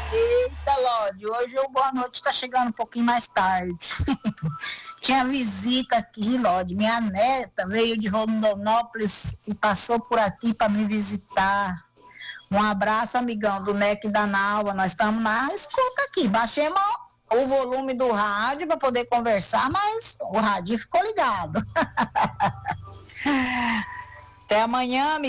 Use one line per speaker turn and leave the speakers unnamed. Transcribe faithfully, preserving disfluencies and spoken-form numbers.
Eita, Lorde, hoje o Boa Noite tá chegando um pouquinho mais tarde. Tinha visita aqui, Lorde. Minha neta veio de Rondonópolis e passou por aqui para me visitar. Um abraço, amigão, do N E C da Nalva. Nós estamos na escuta aqui. Baixemos o volume do rádio para poder conversar, mas o rádio ficou ligado. Até amanhã, amigão.